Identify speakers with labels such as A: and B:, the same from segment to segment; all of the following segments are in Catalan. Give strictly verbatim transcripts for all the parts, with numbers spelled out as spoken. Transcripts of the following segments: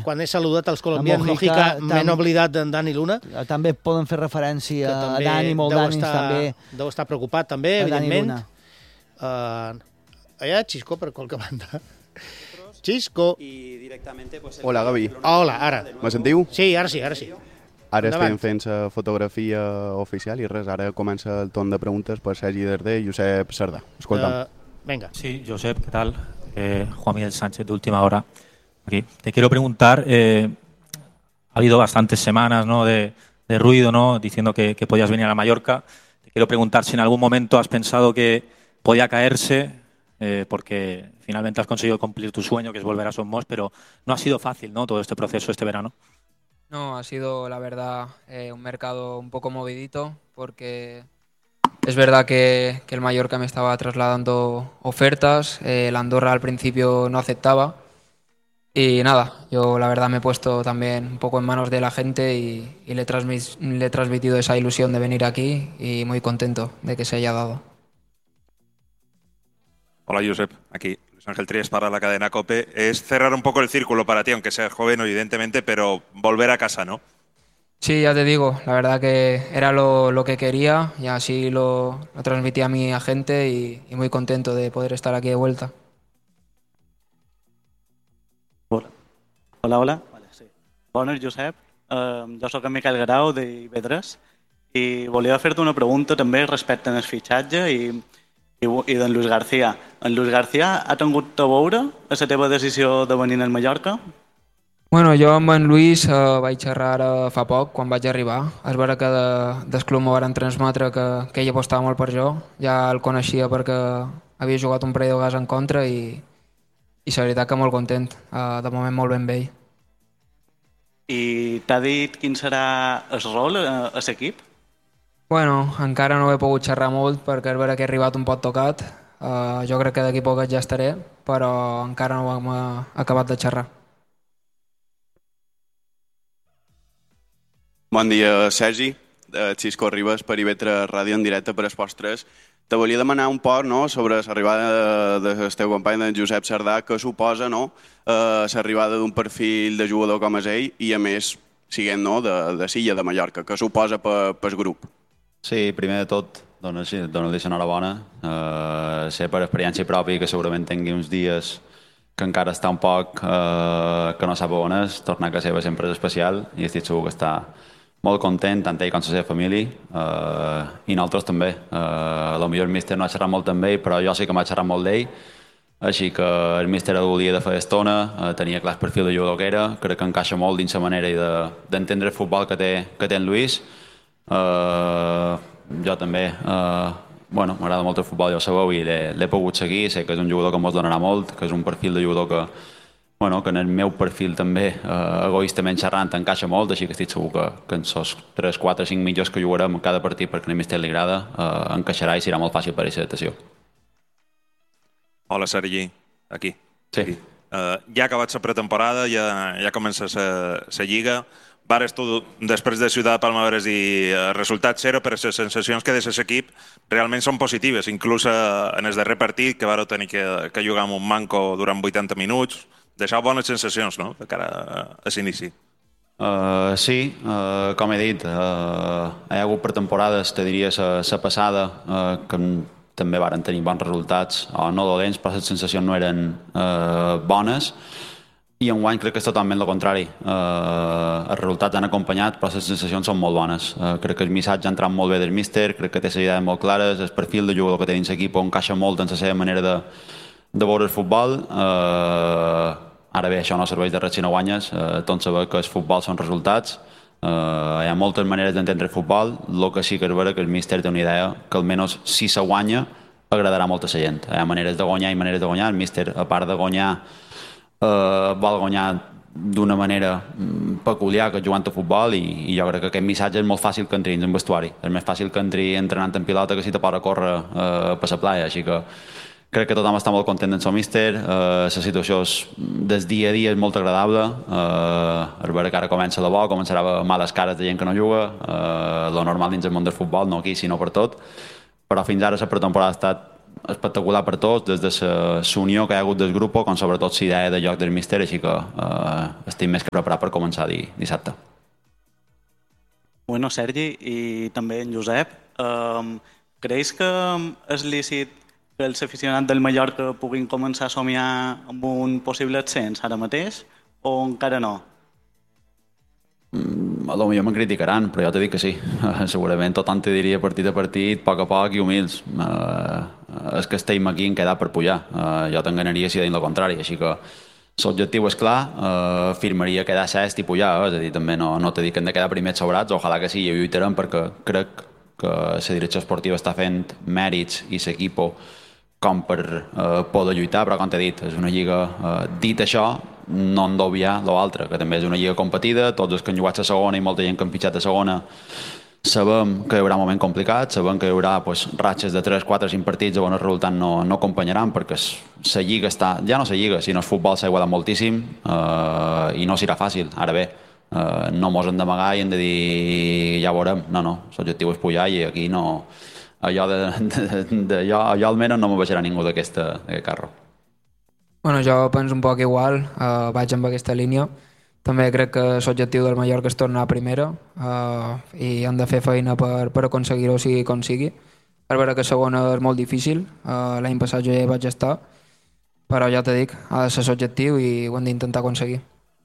A: quan he saludat els colombians, Mojica, m'he oblidat d'en Dani Luna.
B: També poden fer referència a Dani, molt Dani, també.
A: Deu estar preocupat, també, evidentment. Allà, Xisco, per qualque banda. Xisco.
C: Hola, Gavi.
A: Hola, ara.
C: Me sentiu?
A: Sí, ara sí, ara sí.
C: Ara estem fent la fotografia oficial i res, ara comença el torn de preguntes per Sergi Darder i Josep Sardà. Escolta'm.
A: Venga.
D: Sí, Josep, ¿qué tal? Eh, Juan Miguel Sánchez, de Última Hora. Aquí. Te quiero preguntar, eh, ha habido bastantes semanas, ¿no?, de, de ruido, ¿no?, diciendo que, que podías venir a Mallorca. Te quiero preguntar si en algún momento has pensado que podía caerse, eh, porque finalmente has conseguido cumplir tu sueño, que es volver a Somos, pero no ha sido fácil, ¿no?, todo este proceso este verano.
E: No, ha sido, la verdad, eh, un mercado un poco movidito, porque es verdad que, que el Mallorca me estaba trasladando ofertas, eh, el Andorra al principio no aceptaba, y nada, yo la verdad me he puesto también un poco en manos de la gente y, y le, transmis, le he transmitido esa ilusión de venir aquí y muy contento de que se haya dado.
F: Hola, Josep, aquí. Ángel Tries para la cadena COPE. Es cerrar un poco el círculo para ti, aunque seas joven, evidentemente, pero volver a casa, ¿no?
E: Sí, ya te digo, la verdad que era lo, lo que quería y así lo, lo transmití a mi agente y, y muy contento de poder estar aquí de vuelta.
G: Hola, hola. hola. Vale, sí. Bones, Josep. Uh, jo soc en Miquel Garau d'I B tres i volia fer-te una pregunta també respecte al fitxatge i i, i d'en Luis García. En Luis García ha tingut a veure a la teva decisió de venir al Mallorca?
E: Bueno, jo amb en Luis eh, vaig xerrar ara fa poc, quan vaig arribar. És vera que de, del club m'ho van transmetre que, que ell apostava molt per jo. Ja el coneixia perquè havia jugat un parell de vegades en contra i, i la veritat que molt content. Eh, de moment molt ben bé.
G: I t'ha dit quin serà el rol a, a l'equip?
E: Bueno, encara no he pogut xerrar molt perquè és vera que he arribat un poc tocat. Uh, jo crec que d'aquí poc ja estaré, però encara no hem uh, acabat de xerrar.
C: Bon dia, Sergi. Uh, Xisco Ribas per I B tres Ràdio en directe per Esports tres. Te volia demanar un poc, no?, sobre l'arribada del teu company, de Josep Sardà, que suposa, no?, uh, l'arribada d'un perfil de jugador com és ell i, a més, siguent, no?, de, de Silla, de Mallorca, que suposa pel pe grup.
H: Sí, primer de tot, donar-li l'enhorabona. Uh, sé per experiència pròpia que segurament tingui uns dies que encara està un poc uh, que no sap on és, tornar a casa seva sempre és especial i estic segur que està molt content, tant ell com la seva família, uh, i nosaltres també. Uh, potser el míster no ha xerrat molt amb ell, però jo sí que m'ha xerrat molt d'ell, així que el míster el volia de fer estona, uh, tenia clar el perfil de jugador que era, crec que encaixa molt dins la manera d'entendre de, el futbol que té, que té en Luis. Uh, jo també uh, bueno, m'agrada molt el futbol, ja ho sabeu, i l'he pogut seguir, sé que és un jugador que mos donarà molt, que és un perfil de jugador que, bueno, que en el meu perfil també uh, egoistament xerrant encaixa molt, així que estic segur que, que en els tres, quatre, cinc millors que jugarem cada partit perquè a mi li agrada, uh, encaixarà i serà molt fàcil per a aquesta adaptació.
F: Hola, Sergi, aquí.
H: Sí.
F: aquí. Uh, ja ha acabat la pretemporada, ja, ja comença la lliga. Vares tu, després de Ciutat de Palma, vares dir eh, resultat zero, però les sensacions que deixes l'equip realment són positives. Inclús eh, en el darrer partit, que vareu tenir que, que jugar amb un manco durant vuitanta minuts, deixau bones sensacions, no?, de cara a, a l'inici.
H: Uh, sí, uh, com he dit, uh, hi ha hagut pretemporades, te diria, la passada, uh, que també varen tenir bons resultats, o no dolents, però les sensacions no eren uh, bones. I enguany crec que és totalment el contrari. Uh, els resultats han acompanyat, però les sensacions són molt bones. Uh, crec que el missatge ha entrat molt bé del míster, crec que té les idees molt clares, el perfil de jugador que té dins l'equip encaixa molt en la seva manera de, de veure el futbol. Uh, ara bé, això no serveix de res si no guanyes. Uh, tots sabem que el futbol són resultats. Uh, hi ha moltes maneres d'entendre el futbol. El que sí que és vera que el míster té una idea que almenys si se guanya agradarà molt a la gent. Hi ha maneres de guanyar i maneres de guanyar. El míster, a part de guanyar, Uh, vol guanyar d'una manera peculiar que jugant a futbol i, i jo crec que aquest missatge és molt fàcil que entri en el vestuari. És més fàcil que entri entrenant en pilota que si te pot córrer uh, per la playa, així que crec que tothom està molt content en el míster. Uh, la situació és, des dia a dia és molt agradable. Uh, és vera que ara comença de bo, començarà a haver males cares de gent que no juga, uh, lo normal dins el món del futbol, no aquí sinó per tot, però fins ara la pretemporada ha estat espectacular per tots, des de la unió que hi ha hagut del grup, com sobretot la idea de joc del míster, així que eh, estic més que preparat per començar di, dissabte.
G: Bueno, Sergi, i també en Josep, eh, creus que és lícit que els aficionats del Mallorca puguin començar a somiar amb un possible ascens ara mateix, o encara no?
H: Mm, a lo millor me'n criticaran, però jo t'he dit que sí. Segurament tothom te diria partit a partit, a poc a poc i humils. Uh, és que estem aquí en quedar per pujar. Uh, jo t'enganaria si deien el contrari, així que l'objectiu és clar, uh, firmaria quedar sest i pujar, eh? És a dir, també no, no t'he dit que hem de quedar primers sobrats, ojalà que sí, i lluitarem perquè crec que la direcció esportiva està fent mèrits i l'equipo com per uh, poder lluitar, però com t'he dit, és una lliga, uh, dit això, no hem d'obviar l'altre, que també és una lliga competida, tots els que han jugat a segona i molta gent que han pitjat a segona sabem que hi haurà moments complicats, sabem que hi haurà pues, ratxes de tres, quatre, cinc partits on els resultats no, no acompanyaran perquè la lliga està, ja no la lliga, sinó el futbol s'ha igualat moltíssim eh, i no serà fàcil, ara bé eh, no mos hem d'amagar i hem de dir ja veurem, no, no, l'objectiu és pujar i aquí no, allò, de, de, de, allò, allò almenys no me baixarà ningú d'aquest carro.
E: Bueno, jo penso un poc igual, uh, vaig amb aquesta línia. També crec que l'objectiu del Mallorca és tornar a primera uh, i han de fer feina per, per aconseguir-ho sigui com sigui. És vera que segona és molt difícil, uh, l'any passat jo ja hi vaig estar, però ja t'he dit, ha de ser l'objectiu i ho hem d'intentar aconseguir.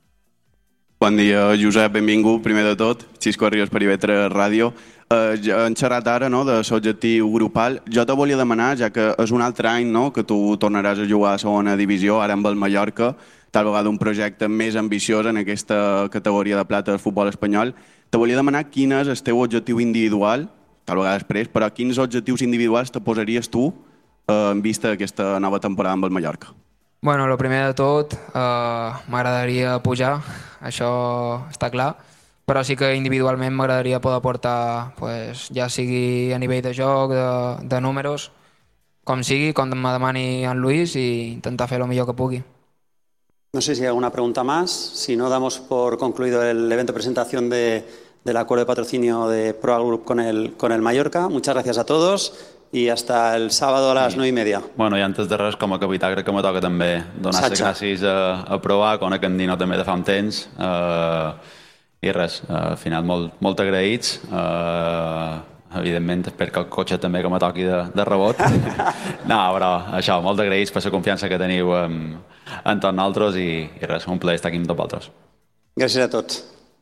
C: Bon dia, Josep, benvingut, primer de tot. Xisco Ribas per I V tres Ràdio. Eh, hem xerrat ara no, de l'objectiu grupal. Jo te volia demanar, ja que és un altre any no, que tu tornaràs a jugar a segona divisió, ara amb el Mallorca, tal vegada un projecte més ambiciós en aquesta categoria de plata del futbol espanyol. Te volia demanar quin és el teu objectiu individual, tal vegada després, però quins objectius individuals te posaries tu eh, en vista d'aquesta nova temporada amb el Mallorca?
E: Bueno, el primer de tot, eh, m'agradaria pujar, això està clar, però sí que individualment m'agradaria poder portar, pues, ja sigui a nivell de joc, de, de números, com sigui, com me demani en Luis, i intentar fer el millor que pugui.
I: No sé si hay alguna pregunta más. Si no, damos por concluido el evento de presentación de, del acuerdo de patrocinio de Proa Group con el, con el Mallorca. Muchas gracias a todos i hasta el sábado a les sí. nou i media.
H: Bueno, i antes de res, com a capità, crec que me toca també donar les gràcies a, a Proa, conec en Dino també de fa un temps, uh, i res, uh, al final molt, molt agraïts. Uh, evidentment, espero que el cotxe també que me toqui de, de rebot. No, però això, molt agraïts per la confiança que teniu en, en tots nosaltres i, i res, un plaer estar aquí amb tots vosaltres.
I: Gràcies a tots.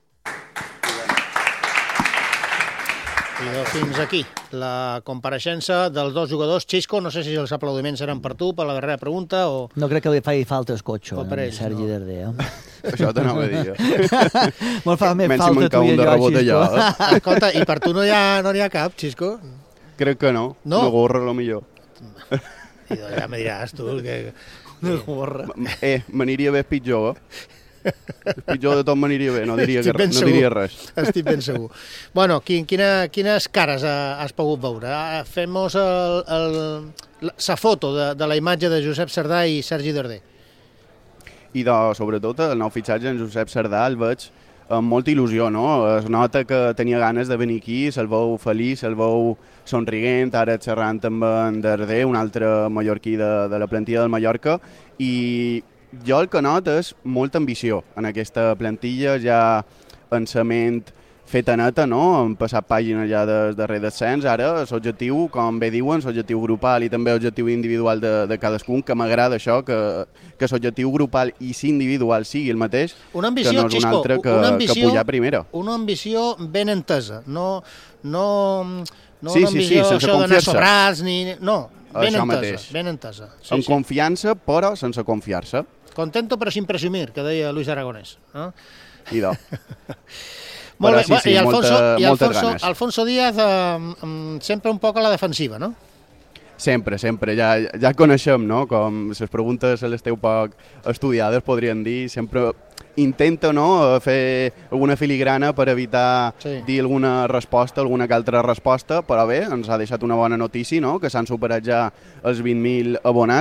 A: I doncs fins aquí la compareixença dels dos jugadors. Xisco, no sé si els aplaudiments seran per tu, per la darrera pregunta, o...
B: No crec que li faci falta el cotxe,
A: eh,
B: ells, Sergi no. Darder. Eh?
C: Això t'anava a dir.
B: Me'l fa més falta tu i jo, Xisco.
A: Eh? Escolta, i per tu no hi ha, no hi ha cap, Xisco?
C: Crec que no. No? No gorra, lo millor.
A: I doncs ja me diràs tu, que... No gorra.
C: Eh, m'aniria bé pitjor, eh? El pitjor de tot m'aniria bé, no diria, que, no diria res.
A: Estic ben segur. Bueno, quin, quina, quines cares has pogut veure? Fem-nos la foto de, de la imatge de Josep Sardà i Sergi Darder.
C: I de, sobretot el nou fitxatge en Josep Sardà el veig amb molta il·lusió, no? Es nota que tenia ganes de venir aquí, se'l veu feliç, se'l veu somriguent, ara xerrant amb en Darder, un altre mallorquí de, de la plantilla del Mallorca, i jo el que noto és molta ambició en aquesta plantilla, ja pensament feta neta, no? Hem passat pàgina ja de darrer descens, ara l'objectiu, com bé diuen, l'objectiu grupal i també l'objectiu individual de, de cadascun, que m'agrada això, que, que l'objectiu grupal i individual sigui el mateix,
A: una ambició,
C: que no és un
A: Xisco,
C: altre que,
A: una ambició,
C: que pujar primera.
A: Una ambició ben entesa, no, no, no
C: sí,
A: una ambició
C: sí, sí,
A: això d'anar sobrats, ni... no, ben
C: això
A: entesa,
C: mateix.
A: ben entesa. Sí,
C: amb
A: sí.
C: confiança, però sense confiar-se.
A: Contento però sin presumir, que deia Luis Aragonès. Eh?
C: Idò.
A: Molt bé,
C: sí, sí,
A: i Alfonso,
C: molta,
A: i Alfonso,
C: ganes.
A: Alfonso Díaz eh, sempre un poc a la defensiva, no?
C: Sempre, sempre. Ja, ja coneixem, no? Com les preguntes se les teu poc estudiades, podríem dir. Sempre intenta, no?, fer alguna filigrana per evitar sí. dir alguna resposta, alguna que altra resposta, però bé, ens ha deixat una bona notícia, no?, que s'han superat ja els vint mil abonats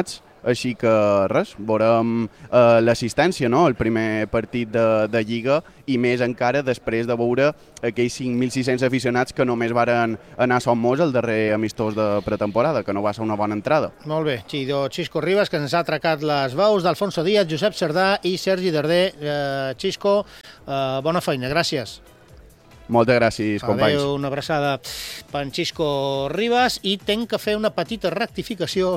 C: així que res, veurem eh, l'assistència, no?, el primer partit de, de Lliga, i més encara després de veure aquells cinc mil sis-cents aficionats que només varen anar a Son Mos el darrer amistós de pretemporada, que no va ser una bona entrada.
A: Molt bé, Xido Xisco Ribas, que ens ha atracat les veus d'Alfonso Díaz, Josep Cerdà i Sergi Darder. Eh, Xisco, eh, bona feina, gràcies.
C: Moltes gràcies, companys.
A: Adéu, una abraçada per en Xisco Ribas, i tenc que fer una petita rectificació.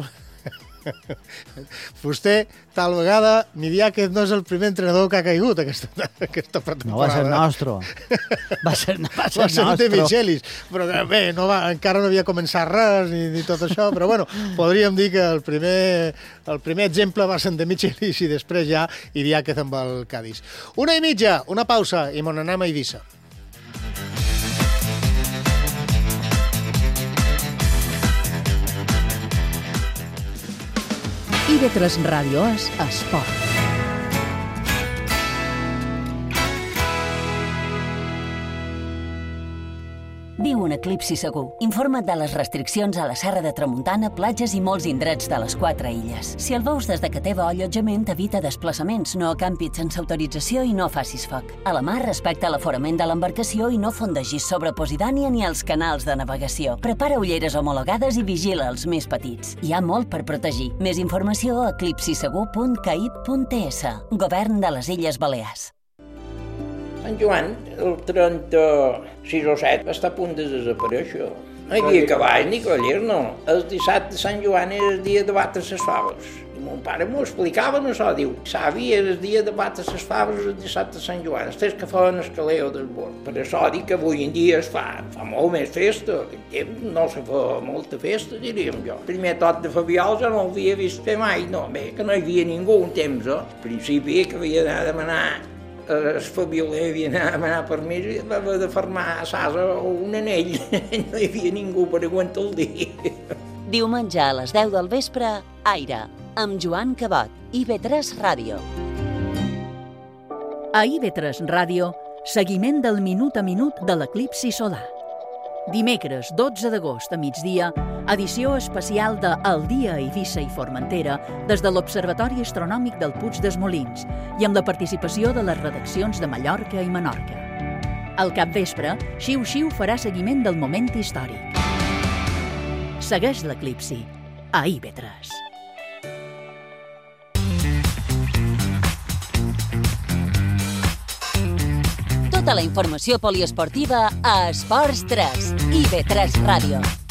A: Fuster, tal vegada, Midiàquez no és el primer entrenador que ha caigut aquesta, aquesta pretemporada.
B: No, va ser nostre. Va ser, va ser,
A: va ser
B: nostre.
A: de Michelis. Però bé, no va, encara no havia començat res ni, ni tot això, però bueno, podríem dir que el primer, el primer exemple va ser de Michelis i després ja Midiàquez amb el Cádiz. Una i mitja, una pausa i mon anem a Eivissa.
J: I ve tres Ràdio és Esport. Viu un eclipsi segur. Informa't de les restriccions a la Serra de Tramuntana, platges i molts indrets de les quatre illes. Si el veus des de que teva allotjament, evita desplaçaments, no acampis sense autorització i no facis foc. A la mar, respecta l'aforament de l'embarcació i no fondegis sobre Posidònia ni els canals de navegació. Prepara ulleres homologades i vigila els més petits. Hi ha molt per protegir. Més informació a eclipsisegur punt caip punt es. Govern de les Illes Balears.
K: Sant Joan, el trenta-sis o set, va estar a punt de desaparèixer. No hi havia cavall ni cavallers, no. El dissabte de Sant Joan era el dia de batre les faves. I mon pare m'ho explicava, no això, diu, savi, era el dia de batre les faves el dissabte de Sant Joan, els tres que feien el caleo del bord. Per això dic que avui en dia es fa, fa molt més festa, aquell temps no se fa molta festa, diríem jo. El primer tot de Fabiol jo no ho havia vist fer mai, no, bé, que no hi havia ningú un temps, eh? Al principi que havia d'anar a demanar el Fabioler havia d'anar a demanar permís i va haver de fermar a Sasa un anell. No hi havia ningú per aguantar el dia.
J: Diumenge a les deu del vespre, Aire, amb Joan Cabot, I ve tres Ràdio. A I ve tres Ràdio, seguiment del minut a minut de l'eclipsi solar. Dimecres dotze d'agost a migdia, edició especial de El dia a Eivissa i Formentera des de l'Observatori Astronòmic del Puig dels Molins i amb la participació de les redaccions de Mallorca i Menorca. Al capvespre, Xiu Xiu farà seguiment del moment històric. Segueix l'eclipsi a I ve tres. Tota la informació poliesportiva a Esports tres, I ve tres Ràdio.